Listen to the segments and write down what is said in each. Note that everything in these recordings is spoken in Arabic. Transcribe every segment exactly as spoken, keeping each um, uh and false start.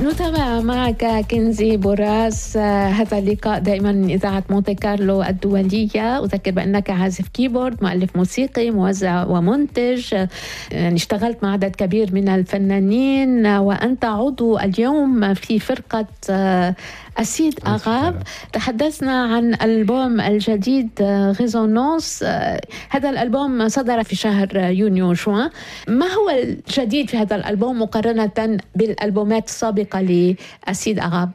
نتابع معك كنزي بوراس هذا اللقاء دائما من إذاعة مونتي كارلو الدولية. أذكر بأنك عازف كيبورد، مؤلف موسيقي، موزع ومنتج، يعني اشتغلت مع عدد كبير من الفنانين، وأنت عضو اليوم في فرقة أسيد أغاب. تحدثنا عن الألبوم الجديد ريزونانس. هذا الألبوم صدر في شهر يونيو جوان. ما هو الجديد في هذا الألبوم مقارنة بالألبومات السابقة لأسيد أغاب؟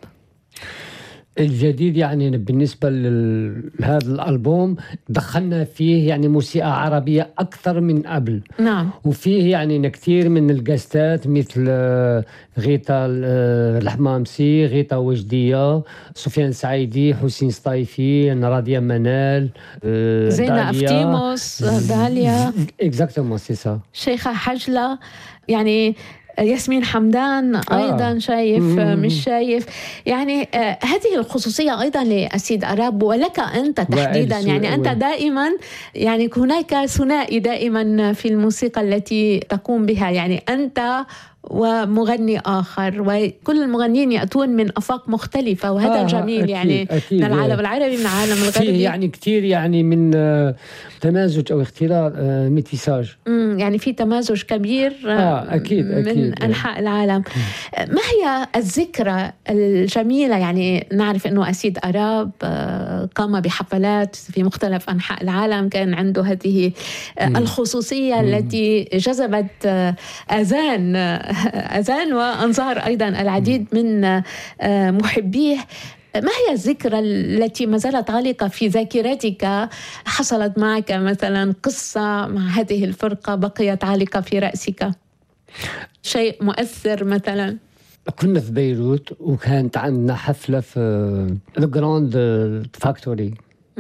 الجديد يعني بالنسبة لهذا الألبوم دخلنا فيه يعني موسيقى عربية أكثر من قبل. نعم. وفيه يعني كثير من الجاستات مثل غيتا الحمامسي، غيتا وجدية، سفيان سعيدي، حسين سطايفي، راديا منال، زينة أفتيموس، داليا. Exactement, c'est ça. شيخة حجلة، يعني ياسمين حمدان أيضا. آه. شايف مش شايف يعني آه هذه الخصوصية أيضا لأسيد أغاب ولك أنت تحديدا. يعني أنت دائما يعني هناك ثنائي دائما في الموسيقى التي تقوم بها، يعني أنت ومغني آخر، وكل المغنيين يأتون من أفاق مختلفة، وهذا آه الجميل. أكيد يعني أكيد من العالم العربي من العالم الغربي يعني كتير يعني من تمازج أو اختلاط ميتيساج. يعني في تمازج كبير آه أكيد من أكيد أنحاء العالم. ما هي الذكرى الجميلة؟ يعني نعرف أنه أسيد أغاب قام بحفلات في مختلف أنحاء العالم، كان عنده هذه الخصوصية التي جذبت أذان أذان وأنظار أيضا العديد من محبيه. ما هي الذكرى التي ما زالت عالقة في ذاكرتك؟ حصلت معك مثلا قصة مع هذه الفرقة بقيت عالقة في رأسك، شيء مؤثر مثلا؟ كنا في بيروت وكانت عندنا حفلة في The Grand Factory،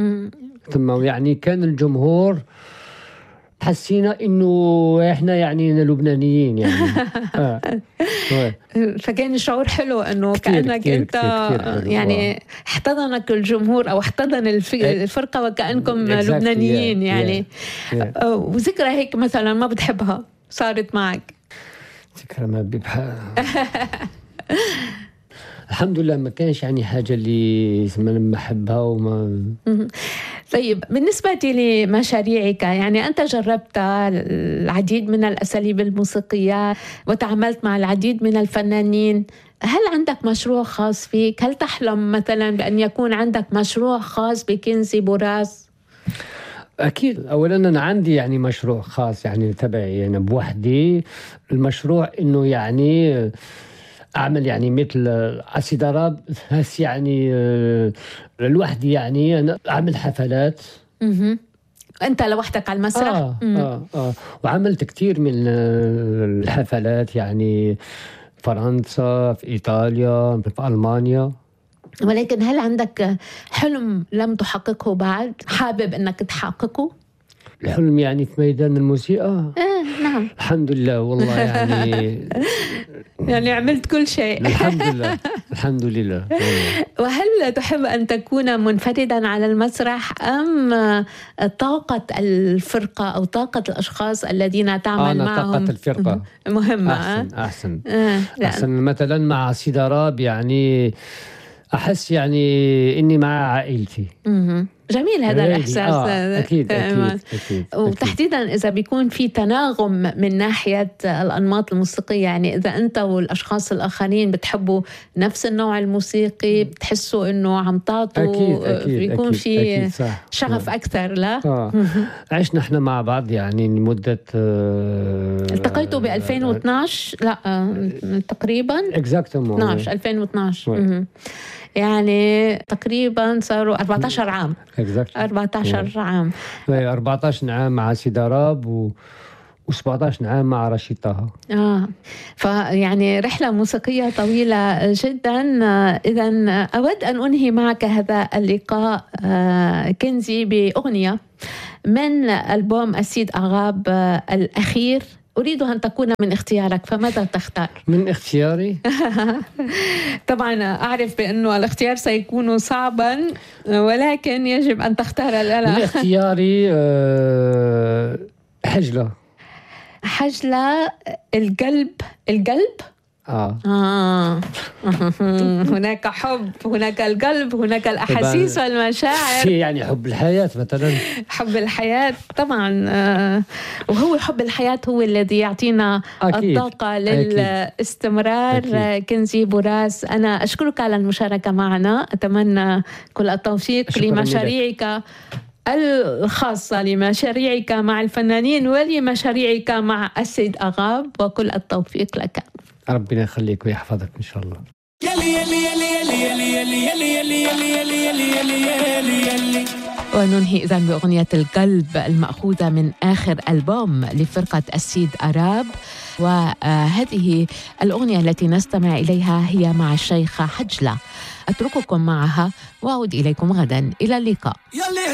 ثم يعني كان الجمهور حسينا إنه إحنا يعني لبنانيين يعني. آه. فكان الشعور حلو إنه كأنك كتير أنت كتير كتير يعني احتضنك الجمهور أو احتضن الفرقة وكأنكم exactly. لبنانيين yeah. يعني yeah. Yeah. وذكرى هيك مثلا ما بتحبها صارت معك؟ ذكرى ما بحبها الحمد لله ما كانش يعني حاجة اللي ما أحبها وما. طيب بالنسبة لمشاريعك، يعني أنت جربت العديد من الأساليب الموسيقية وتعاملت مع العديد من الفنانين. هل عندك مشروع خاص فيك؟ هل تحلم مثلا بأن يكون عندك مشروع خاص بكنزي بوراس؟ أكيد. أولا أنا عندي يعني مشروع خاص يعني تبعي يعني بوحدي. المشروع إنه يعني أعمل يعني مثل أسيد أغاب بس يعني لوحدي، يعني أنا أعمل حفلات. مه. أنت لوحدك على المسرح؟ آه آه آه وعملت كتير من الحفلات يعني فرنسا، في إيطاليا، في ألمانيا. ولكن هل عندك حلم لم تحققه بعد حابب أنك تحققه؟ الحلم يعني في ميدان الموسيقى؟ آه نعم الحمد لله والله يعني يعني عملت كل شيء. الحمد لله الحمد لله. وهل تحب أن تكون منفردا على المسرح أم طاقة الفرقة أو طاقة الأشخاص الذين تعمل آه معهم؟ طاقة الفرقة مهمة. أحسن أحسن, آه أحسن. مثلا مع أسيد أغاب يعني أحس يعني إني مع عائلتي. مه. جميل هذا الإحساس. آه أكيد, أكيد, أكيد وتحديدا إذا بيكون في تناغم من ناحية الأنماط الموسيقية، يعني إذا أنت والأشخاص الآخرين بتحبوا نفس النوع الموسيقي بتحسوا إنه عم تعطوا، أكيد أكيد بيكون أكيد في أكيد شغف آه. أكثر. لا آه. عشنا إحنا مع بعض يعني لمدة آه التقيتوا ب ألفين واثناشر لا آه تقريبا اثناشر ألفين واثناشر يعني تقريبا صاروا أربعة عشر عام. أربعة عشر عام. أربعة عشر عام مع أسيد أغاب و وسبعة عشر عام مع رشيد طه. آه فيعني رحلة موسيقية طويلة جدا. إذن أود أن أنهي معك هذا اللقاء آه كنزي بأغنية من ألبوم أسيد أغاب آه الأخير. أريد أن تكون من اختيارك، فماذا تختار؟ من اختياري؟ طبعا أعرف بأنه الاختيار سيكون صعبا، ولكن يجب أن تختار. الألا من اختياري حجلة. حجلة القلب القلب آه. آه. هناك حب، هناك القلب، هناك الأحاسيس والمشاعر. يعني حب الحياة مثلا. حب الحياة طبعا، آه وهو حب الحياة هو الذي يعطينا أكيد. الطاقة للاستمرار. أكيد. كنزي بوراس، أنا أشكرك على المشاركة معنا، أتمنى كل التوفيق لمشاريعك الخاصة، لمشاريعك مع الفنانين ولمشاريعك مع السيد أغاب، وكل التوفيق لك. ربنا يخليك ويحفظك إن شاء الله. وننهي إذن بأغنية القلب المأخوذة من آخر ألبوم لفرقة السيد أراب، وهذه الأغنية التي نستمع إليها هي مع الشيخة حجلة. أترككم معها وأعود إليكم غدا، إلى اللقاء.